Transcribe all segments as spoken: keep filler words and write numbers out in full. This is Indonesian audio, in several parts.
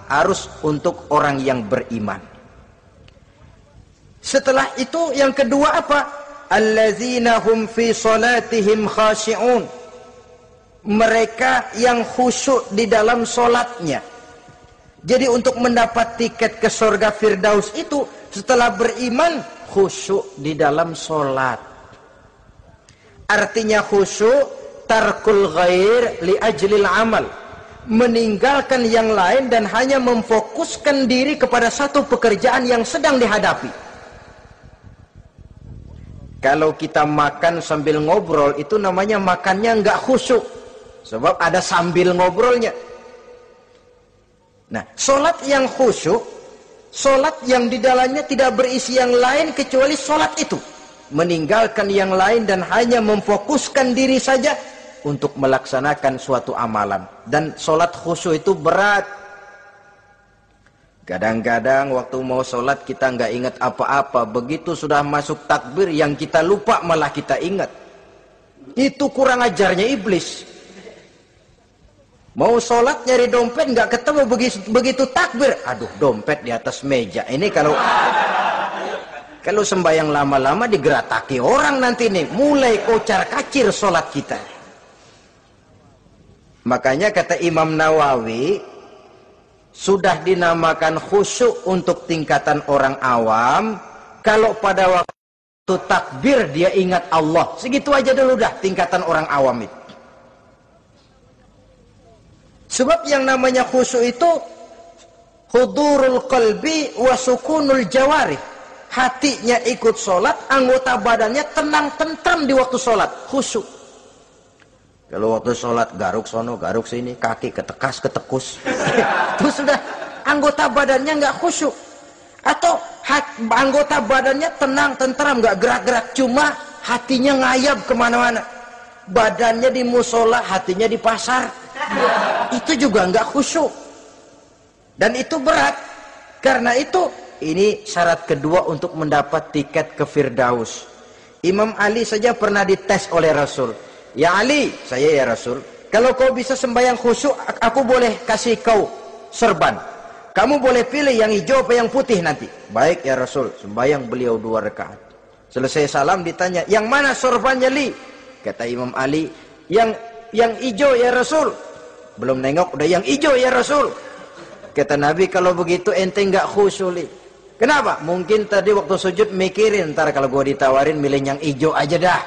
harus untuk orang yang beriman. Setelah itu yang kedua apa? Allazina hum fi salatihim khashi'un. Mereka yang khusyuk di dalam solatnya. Jadi untuk mendapat tiket ke surga Firdaus itu setelah beriman khusyuk di dalam solat. Artinya khusyuk tarkul ghair li ajlil amal. Meninggalkan yang lain dan hanya memfokuskan diri kepada satu pekerjaan yang sedang dihadapi. Kalau kita makan sambil ngobrol itu namanya makannya nggak khusyuk, sebab ada sambil ngobrolnya. Nah, solat yang khusyuk, solat yang di dalamnya tidak berisi yang lain kecuali solat itu, meninggalkan yang lain dan hanya memfokuskan diri saja untuk melaksanakan suatu amalan. Dan solat khusyuk itu berat. Kadang-kadang waktu mau sholat kita nggak ingat apa-apa. Begitu sudah masuk takbir yang kita lupa malah kita ingat. Itu kurang ajarnya iblis. Mau sholat nyari dompet nggak ketemu, begitu, begitu takbir. Aduh, dompet di atas meja. Ini kalau kalau sembahyang lama-lama digerataki orang nanti nih. Mulai kocar kacir sholat kita. Makanya kata Imam Nawawi, sudah dinamakan khusyuk untuk tingkatan orang awam kalau pada waktu takbir dia ingat Allah. Segitu aja dulu dah tingkatan orang awam itu. Sebab yang namanya khusyuk itu hudurul qalbi wa sukunul jawarih. Hatinya ikut sholat, anggota badannya tenang tentram di waktu sholat, khusyuk. Kalau waktu sholat garuk sono, garuk sini, kaki ketekas, ketekus. Itu sudah anggota badannya nggak khusyuk. Atau hat, anggota badannya tenang, tentram, nggak gerak-gerak. Cuma hatinya ngayab kemana-mana. Badannya di musola, hatinya di pasar. Itu juga nggak khusyuk. Dan itu berat. Karena itu, ini syarat kedua untuk mendapat tiket ke Firdaus. Imam Ali saja pernah dites oleh Rasul. Ya Ali, saya ya Rasul, kalau kau bisa sembahyang khusyuk, aku boleh kasih kau serban. Kamu boleh pilih yang hijau apa yang putih nanti. Baik ya Rasul, sembahyang beliau dua rakaat. Selesai salam ditanya, yang mana sorbannya Li? Kata Imam Ali, yang yang hijau ya Rasul. Belum nengok udah yang hijau ya Rasul. Kata Nabi, kalau begitu ente nggak khusyuk Li. Kenapa? Mungkin tadi waktu sujud mikirin, ntar kalau gua ditawarin milih yang hijau aja dah.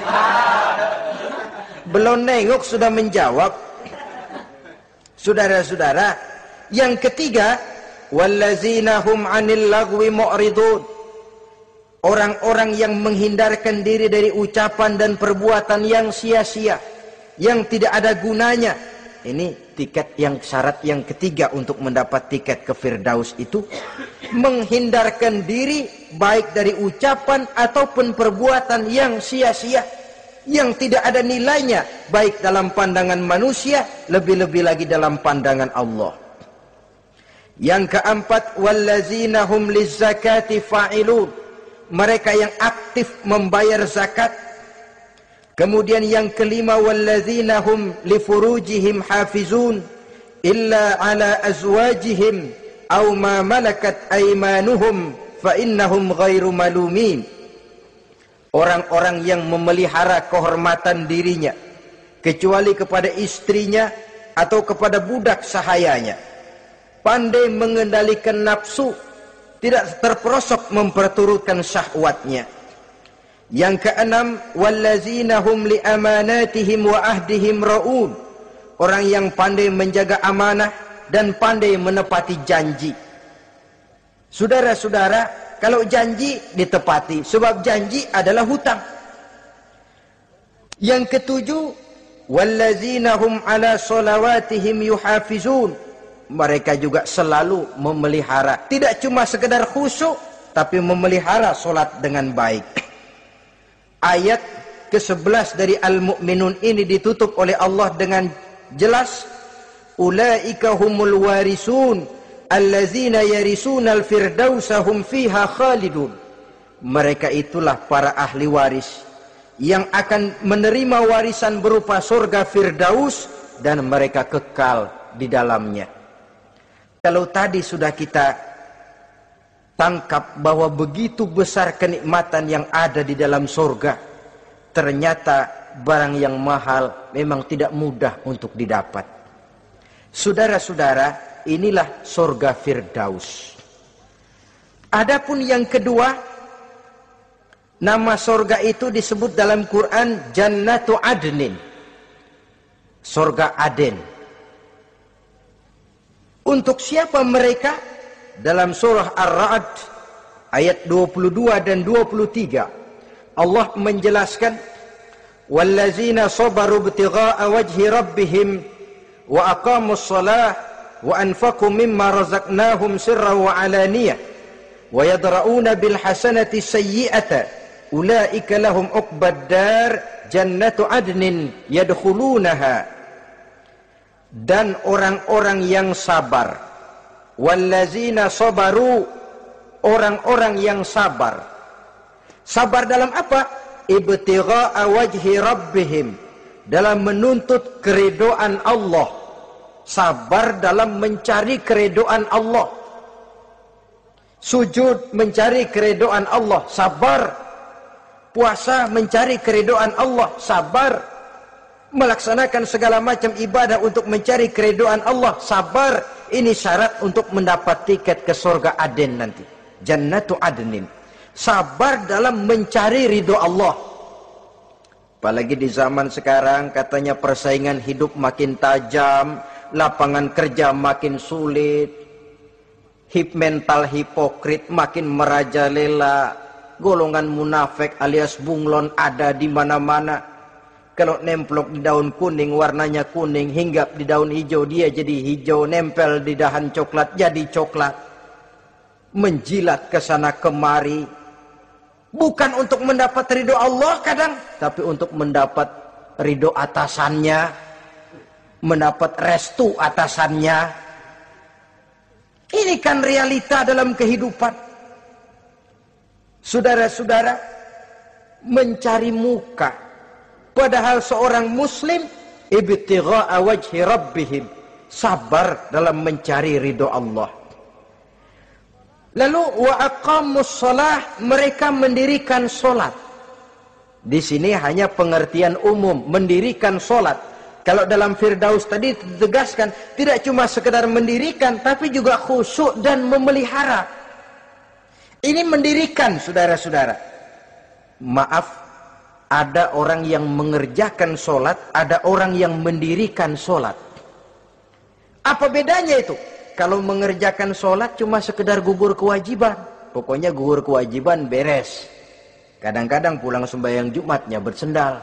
Belum nengok sudah menjawab. Saudara-saudara, yang ketiga, wallazina hum 'anil lagwi mu'ridun. Orang-orang yang menghindarkan diri dari ucapan dan perbuatan yang sia-sia, yang tidak ada gunanya. Ini tiket yang syarat yang ketiga untuk mendapat tiket ke Firdaus itu menghindarkan diri baik dari ucapan ataupun perbuatan yang sia-sia, yang tidak ada nilainya baik dalam pandangan manusia, lebih-lebih lagi dalam pandangan Allah. Yang keempat, wallazina hum lizzakati fa'ilun. Mereka yang aktif membayar zakat. Kemudian yang kelima, wallazina hum lifurujihim hafizun illa ala azwajihim aw ma malakat aymanuhum fa innahum ghairu malumin. Orang-orang yang memelihara kehormatan dirinya kecuali kepada istrinya atau kepada budak sahayanya, pandai mengendalikan nafsu, tidak terperosok memperturutkan syahwatnya. Yang keenam, wallazina hum li amanatihim wa ahdihim raun. Orang yang pandai menjaga amanah dan pandai menepati janji. Saudara-saudara, kalau janji ditepati, sebab janji adalah hutang. Yang ketujuh, wallazina hum ala salawatihim yuhafizun. Mereka juga selalu memelihara, tidak cuma sekedar khusyuk, tapi memelihara solat dengan baik. Ayat ke sebelas dari Al-Mu'minun ini ditutup oleh Allah dengan jelas, ulaika humul warisun allazina yarisunal firdausa hum fiha khalidun. Mereka itulah para ahli waris yang akan menerima warisan berupa surga Firdaus dan mereka kekal di dalamnya. Kalau tadi sudah kita tangkap bahwa begitu besar kenikmatan yang ada di dalam surga, ternyata barang yang mahal memang tidak mudah untuk didapat. Saudara-saudara, inilah surga Firdaus. Adapun yang kedua, nama surga itu disebut dalam Quran Jannatu Adnin, surga Aden. Untuk siapa mereka? Dalam surah Ar-Ra'd ayat dua puluh dua dan dua puluh tiga Allah menjelaskan, wallazina sabaru ibtigha'a wajhi rabbihim wa aqamus shalah wa anfaqu mimma razaqnahum sirran wa alaniyah wa yadra'una bil hasanati sayyi'ata ulaika lahum uqbad dar jannatu adnin yadkhulunaha. Dan orang-orang yang sabar, wallazina sabaru, orang-orang yang sabar. Sabar dalam apa? Ibtigha'a wajhi rabbihim, dalam menuntut keridhaan Allah. Sabar dalam mencari keridhaan Allah. Sujud mencari keridhaan Allah, sabar. Puasa mencari keridhaan Allah, sabar. Melaksanakan segala macam ibadah untuk mencari keridhaan Allah, sabar. Ini syarat untuk mendapat tiket ke surga Aden nanti, Jannatu Adnin. Sabar dalam mencari ridho Allah. Apalagi di zaman sekarang katanya persaingan hidup makin tajam, lapangan kerja makin sulit, hip mental hipokrit makin merajalela, golongan munafik alias bunglon ada di mana-mana. Kalau nemplok di daun kuning warnanya kuning, hinggap di daun hijau dia jadi hijau, nempel di dahan coklat jadi coklat. Menjilat ke sana kemari, bukan untuk mendapat ridho Allah kadang, tapi untuk mendapat ridho atasannya, mendapat restu atasannya. Ini kan realita dalam kehidupan. Saudara-saudara, mencari muka. Padahal seorang muslim ibtigha'a wajhi rabbihim, sabar dalam mencari ridho Allah. Lalu wa aqamus shalah, mereka mendirikan solat. Di sini hanya pengertian umum, mendirikan solat. Kalau dalam Firdaus tadi ditegaskan, tidak cuma sekedar mendirikan, tapi juga khusyuk dan memelihara. Ini mendirikan, saudara-saudara. Maaf, ada orang yang mengerjakan solat, ada orang yang mendirikan solat. Apa bedanya itu? Kalau mengerjakan solat cuma sekedar gugur kewajiban. Pokoknya gugur kewajiban beres. Kadang-kadang pulang sembahyang Jumatnya bersendal.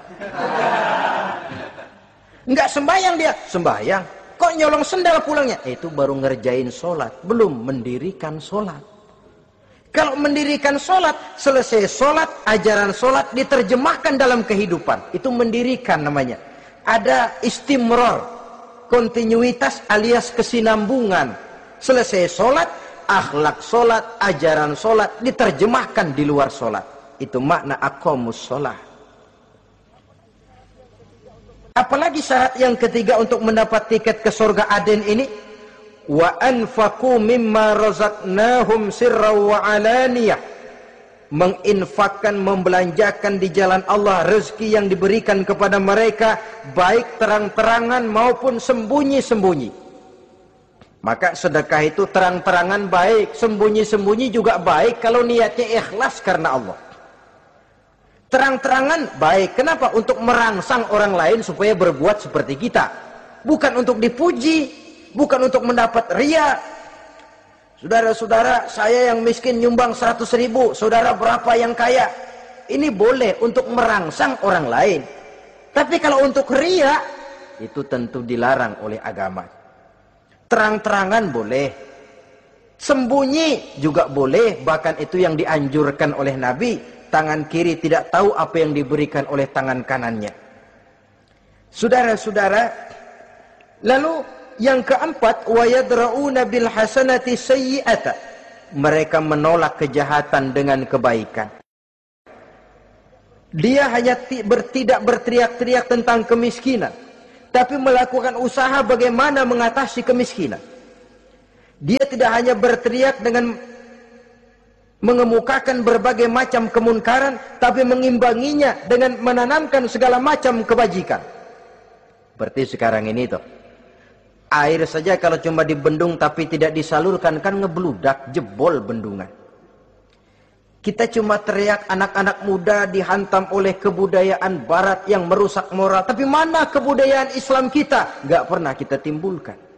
Enggak sembahyang dia, sembahyang. Kok nyolong sendal pulangnya? Itu baru ngerjain solat, belum mendirikan solat. Kalau mendirikan solat, selesai solat, ajaran solat diterjemahkan dalam kehidupan. Itu mendirikan namanya. Ada istimror, kontinuitas alias kesinambungan. Selesai solat, akhlak solat, ajaran solat diterjemahkan di luar solat. Itu makna aqamus shalah. Apalagi syarat yang ketiga untuk mendapat tiket ke surga Aden ini? Wa anfaqu mimma razaqnahum sirran wa alaniyah, menginfakkan, membelanjakan di jalan Allah rezeki yang diberikan kepada mereka, baik terang-terangan maupun sembunyi-sembunyi. Maka sedekah itu terang-terangan baik, sembunyi-sembunyi juga baik kalau niatnya ikhlas karena Allah. Terang-terangan baik, kenapa? Untuk merangsang orang lain supaya berbuat seperti kita, bukan untuk dipuji, bukan untuk mendapat ria. Saudara-saudara, saya yang miskin nyumbang seratus ribu, saudara berapa yang kaya? Ini boleh untuk merangsang orang lain. Tapi kalau untuk ria, itu tentu dilarang oleh agama. Terang-terangan boleh, sembunyi juga boleh, bahkan itu yang dianjurkan oleh Nabi. Tangan kiri tidak tahu apa yang diberikan oleh tangan kanannya. Saudara-saudara, lalu yang keempat, wa yadra'una bil hasanati sayyi'ata, mereka menolak kejahatan dengan kebaikan. Dia hanya tidak berteriak-teriak tentang kemiskinan, tapi melakukan usaha bagaimana mengatasi kemiskinan. Dia tidak hanya berteriak dengan mengemukakan berbagai macam kemunkaran, tapi mengimbanginya dengan menanamkan segala macam kebajikan. Seperti sekarang ini tuh, air saja kalau cuma dibendung tapi tidak disalurkan kan ngebludak, jebol bendungan. Kita cuma teriak anak-anak muda dihantam oleh kebudayaan barat yang merusak moral, tapi mana kebudayaan Islam kita? Gak pernah kita timbulkan.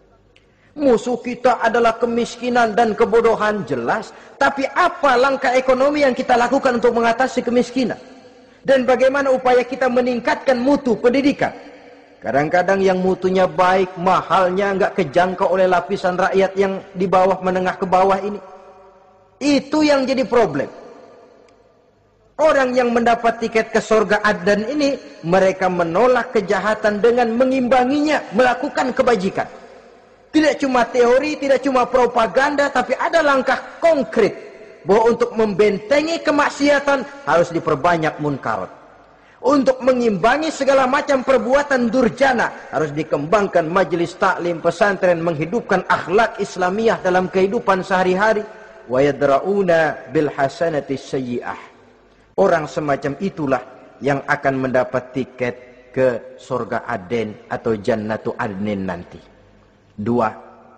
Musuh kita adalah kemiskinan dan kebodohan, jelas. Tapi apa langkah ekonomi yang kita lakukan untuk mengatasi kemiskinan? Dan bagaimana upaya kita meningkatkan mutu pendidikan? Kadang-kadang yang mutunya baik, mahalnya nggak kejangkau oleh lapisan rakyat yang di bawah, menengah ke bawah ini. Itu yang jadi problem. Orang yang mendapat tiket ke surga Adan ini, mereka menolak kejahatan dengan mengimbanginya, melakukan kebajikan. Tidak cuma teori, tidak cuma propaganda, tapi ada langkah konkret bahwa untuk membentengi kemaksiatan harus diperbanyak munkarat. Untuk mengimbangi segala macam perbuatan durjana harus dikembangkan majelis taklim, pesantren, menghidupkan akhlak Islamiyah dalam kehidupan sehari-hari. Wa yadra'una bil hasanati sayyi'ah. Orang semacam itulah yang akan mendapat tiket ke surga Aden atau Jannatu Adnin nanti. Dua.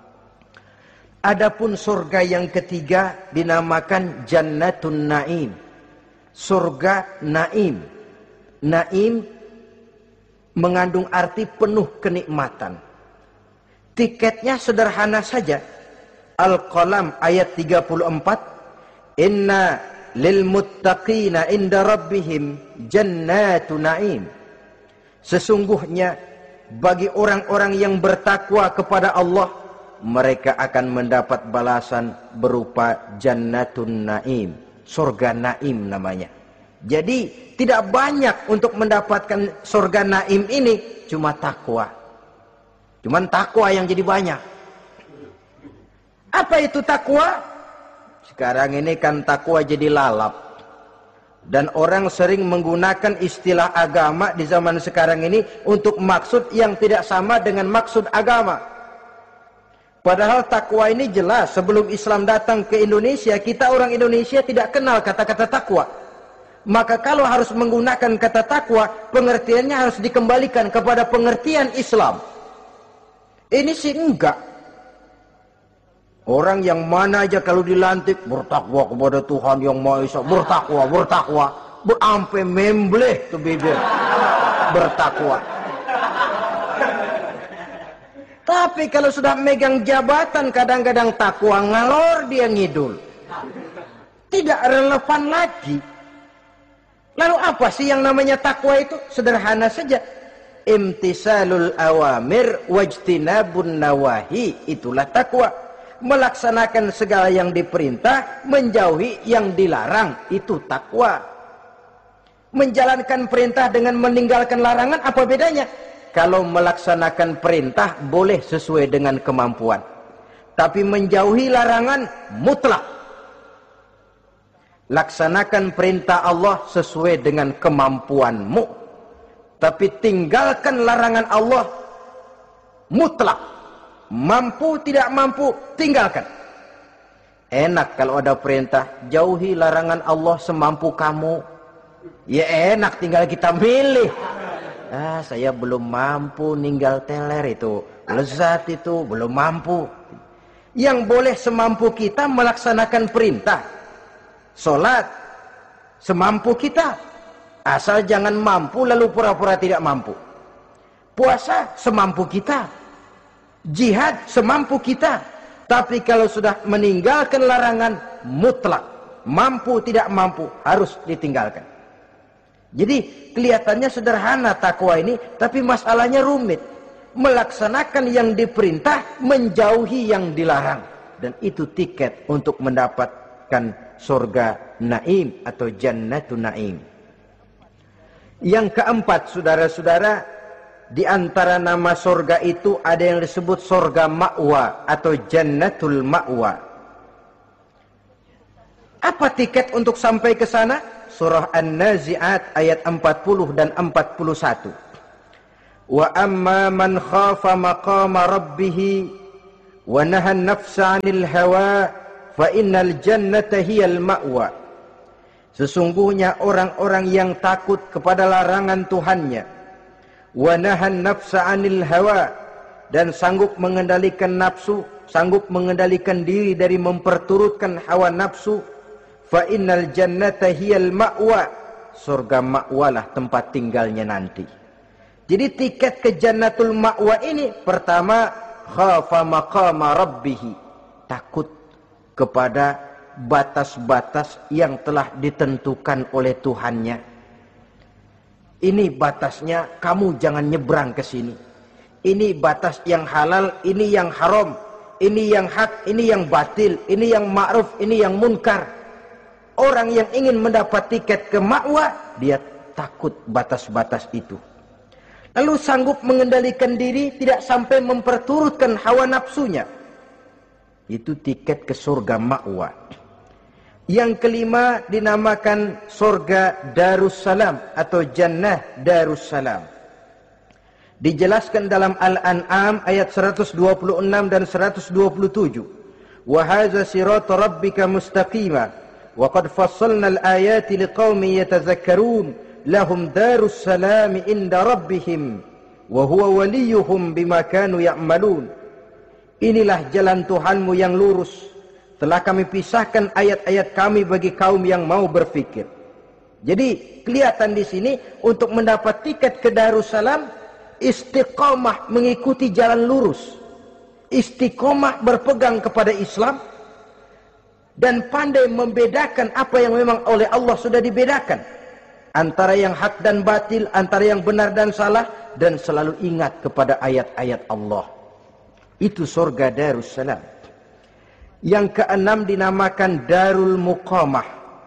Adapun surga yang ketiga dinamakan Jannatun Naim. Surga Naim. Naim mengandung arti penuh kenikmatan. Tiketnya sederhana saja. Al-Qalam ayat tiga puluh empat. Inna lil muttaqina inda rabbihim jannatun naim. Sesungguhnya bagi orang-orang yang bertakwa kepada Allah, mereka akan mendapat balasan berupa Jannatun Naim, surga Naim namanya. Jadi tidak banyak untuk mendapatkan surga Naim ini, cuma takwa. Cuman takwa yang jadi banyak. Apa itu takwa? Sekarang ini kan takwa jadi lalap. Dan orang sering menggunakan istilah agama di zaman sekarang ini untuk maksud yang tidak sama dengan maksud agama. Padahal takwa ini jelas, sebelum Islam datang ke Indonesia, kita orang Indonesia tidak kenal kata-kata takwa. Maka kalau harus menggunakan kata takwa, pengertiannya harus dikembalikan kepada pengertian Islam. Ini sih enggak. Orang yang mana aja kalau dilantik bertakwa kepada Tuhan yang Maha Esa, bertakwa, bertakwa, berampe membleh tuh bibir, bertakwa. Tapi kalau sudah megang jabatan, kadang-kadang takwa ngalor dia ngidul, tidak relevan lagi. Lalu apa sih yang namanya takwa itu? Sederhana saja, imtisalul awamir wajtinabun nawahi, itulah takwa. Melaksanakan segala yang diperintah, menjauhi yang dilarang, itu takwa. Menjalankan perintah dengan meninggalkan larangan, apa bedanya? Kalau melaksanakan perintah boleh sesuai dengan kemampuan, tapi menjauhi larangan mutlak. Laksanakan perintah Allah sesuai dengan kemampuanmu, tapi tinggalkan larangan Allah mutlak. Mampu tidak mampu, tinggalkan. Enak kalau ada perintah, jauhi larangan Allah semampu kamu. Ya enak, tinggal kita milih. Ah, saya belum mampu ninggal teler itu, lezat itu, belum mampu. Yang boleh semampu kita melaksanakan perintah. Sholat semampu kita, asal jangan mampu lalu pura-pura tidak mampu. Puasa semampu kita. Jihad semampu kita. Tapi kalau sudah meninggalkan larangan mutlak, mampu tidak mampu harus ditinggalkan. Jadi kelihatannya sederhana takwa ini, tapi masalahnya rumit. Melaksanakan yang diperintah, menjauhi yang dilarang. Dan itu tiket untuk mendapatkan surga Naim atau Jannatun Naim. Yang keempat, saudara-saudara, di antara nama surga itu ada yang disebut surga ma'wa atau Jannatul Ma'wa. Apa tiket untuk sampai ke sana? Surah An-Nazi'at ayat empat puluh dan empat puluh satu. Wa amma man khafa maqama rabbih wa nahan nafsa 'anil hawa fa innal jannata hiyal ma'wa. Sesungguhnya orang-orang yang takut kepada larangan Tuhannya, wa nahan nafsa 'anil hawa, dan sanggup mengendalikan nafsu, sanggup mengendalikan diri dari memperturutkan hawa nafsu, fa innal jannata hiyal ma'wa, surga ma'walah tempat tinggalnya nanti. Jadi tiket ke jannatul ma'wa ini, pertama khafa maqama rabbih, takut kepada batas-batas yang telah ditentukan oleh Tuhannya. Ini batasnya, kamu jangan nyebrang ke sini. Ini batas yang halal, ini yang haram, ini yang hak, ini yang batil, ini yang ma'ruf, ini yang munkar. Orang yang ingin mendapat tiket ke ma'wa, dia takut batas-batas itu. Lalu sanggup mengendalikan diri, tidak sampai memperturutkan hawa nafsunya. Itu tiket ke surga ma'wa. Yang kelima dinamakan surga Darussalam atau Jannah Darussalam. Dijelaskan dalam Al-An'am ayat seratus dua puluh enam dan seratus dua puluh tujuh. Wa hadza siratu rabbika mustaqima wa qad fassalna al-ayati liqaumin yatazakkarun lahum darussalam inda rabbihim wa huwa waliyuhum bima kanu ya'malun. Inilah jalan Tuhanmu yang lurus. Telah kami pisahkan ayat-ayat kami bagi kaum yang mau berfikir. Jadi kelihatan di sini untuk mendapat tiket ke Darussalam, istiqomah mengikuti jalan lurus, istiqomah berpegang kepada Islam, dan pandai membedakan apa yang memang oleh Allah sudah dibedakan, antara yang hak dan batil, antara yang benar dan salah, dan selalu ingat kepada ayat-ayat Allah. Itu surga Darussalam. Yang keenam dinamakan Darul Muqamah.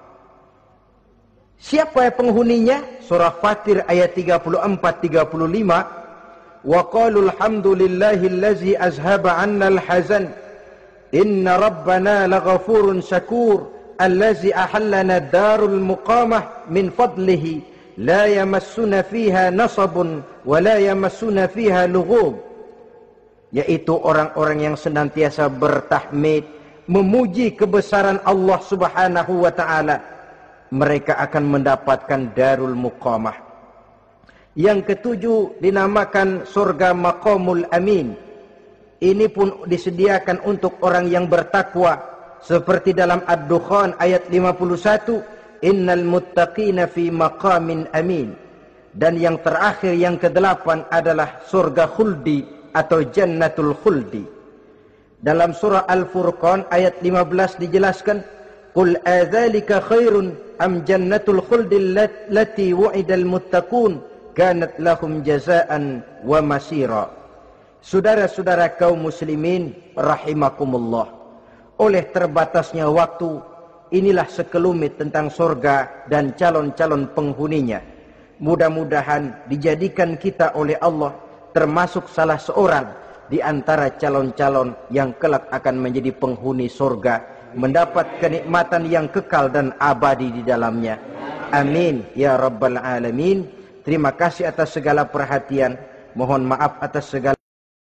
Siapa penghuninya? Surah Fatir ayat tiga puluh empat tiga puluh lima. Wa qalu alhamdulillahillazi azhaba 'anna al-hazan inna rabbana laghafurun syakur allazi ahallana darul muqamah min fadlihi la yamassuna fiha nasabun wa la yamassuna fiha lughub. Yaitu orang-orang yang senantiasa bertahmid, memuji kebesaran Allah Subhanahu wa ta'ala, mereka akan mendapatkan Darul Muqamah. Yang ketujuh dinamakan surga Maqamul Amin. Ini pun disediakan untuk orang yang bertakwa, seperti dalam Ad-Dukhan ayat lima puluh satu, innal muttaqina fi maqamin amin. Dan yang terakhir, yang kedelapan adalah surga khuldi atau jannatul khuldi. Dalam surah Al-Furqan ayat lima belas dijelaskan, qul adzalika khairun am jannatul khuldi allati wu'idal muttaqun kanat lahum jazaan wa masira. Saudara-saudara kaum muslimin rahimakumullah, oleh terbatasnya waktu, inilah sekelumit tentang surga dan calon-calon penghuninya. Mudah-mudahan dijadikan kita oleh Allah termasuk salah seorang di antara calon-calon yang kelak akan menjadi penghuni surga, mendapat kenikmatan yang kekal dan abadi di dalamnya. Amin ya rabbal alamin. Terima kasih atas segala perhatian. Mohon maaf atas segala